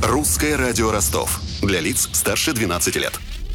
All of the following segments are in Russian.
Русское радио Ростов. Для лиц старше 12 лет.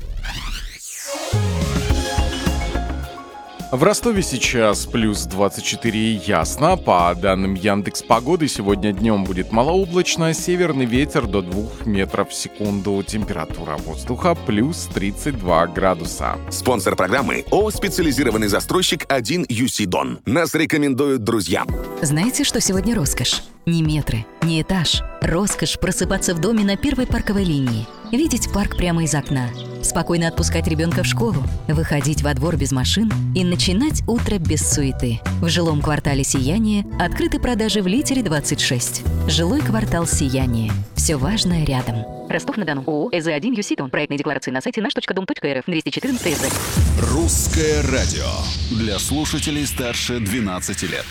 В Ростове сейчас плюс 24 и ясно. По данным Яндекс.Погоды, сегодня днем будет малооблачно, северный ветер до 2 метров в секунду. Температура воздуха плюс 32 градуса. Спонсор программы ООО «Специализированный застройщик 1UC Дон». Нас рекомендуют друзья. Знаете, что сегодня роскошь? Не метры, не этаж. Роскошь просыпаться в доме на первой парковой линии. Видеть парк прямо из окна. Спокойно отпускать ребенка в школу. Выходить во двор без машин и начинать утро без суеты. В жилом квартале «Сияние» открыты продажи в Литере 26. Жилой квартал «Сияние». Все важное рядом. Ростов-на-Дону. ООО «ЭЗ1 ЮСИ-Дон». Проектные декларации на сайте наш.дом.рф. 214 СЗ. Русское радио. Для слушателей старше 12 лет.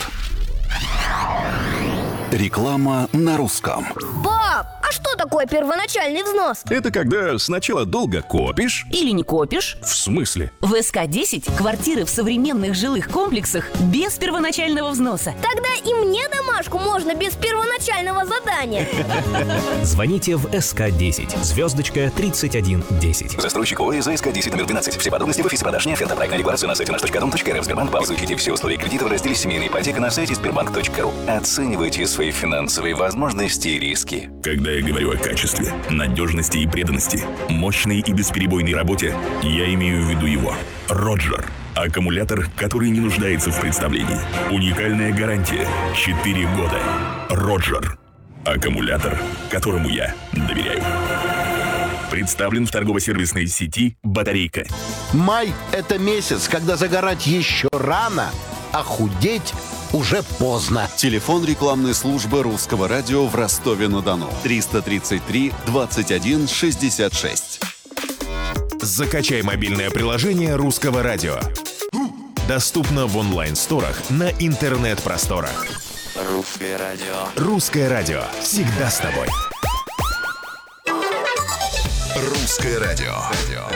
Реклама на русском. Пап, а что такое первоначальный взнос? Это когда сначала долго копишь. Или не копишь? В смысле? В СК-10 квартиры в современных жилых комплексах без первоначального взноса. Тогда и мне домашку можно без первоначального задания. Звоните в СК-10, звездочка 3110. Застройщик ООО СК-10 номер 12. Все подробности в офисе продаж не оферта. Проектная декларация на сайте наш.дом.рф. Сбербанк. Изучите все условия кредита в разделе «Семейная ипотека» на сайте sberbank.ru. Оценивайте свои финансовые возможности и риски. Когда я говорю о качестве, надежности и преданности, мощной и бесперебойной работе, я имею в виду его. Роджер. Аккумулятор, который не нуждается в представлении. Уникальная гарантия. 4 года. Роджер. Аккумулятор, которому я доверяю. Представлен в торгово-сервисной сети «Батарейка». Май – это месяц, когда загорать еще рано, а худеть уже поздно. Телефон рекламной службы Русского радио в Ростове-на-Дону. 333 21 66. Закачай мобильное приложение Русского радио. Доступно в онлайн-сторах на интернет-просторах. Русское радио. Русское радио. Всегда с тобой. Русское радио.